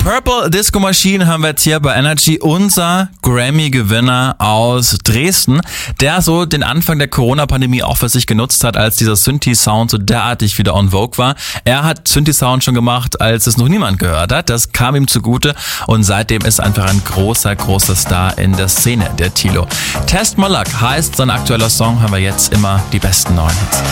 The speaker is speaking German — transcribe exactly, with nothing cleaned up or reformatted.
Purple Disco Machine haben wir jetzt hier bei Energy, unser Grammy-Gewinner aus Dresden, der so den Anfang der Corona-Pandemie auch für sich genutzt hat, als dieser Synthi-Sound so derartig wieder en vogue war. Er hat Synthi-Sound schon gemacht, als es noch niemand gehört hat. Das kam ihm zugute und seitdem ist einfach ein großer, großer Star in der Szene, der Tilo. Test My Luck heißt sein aktueller Song, haben wir jetzt immer die besten neuen Hits.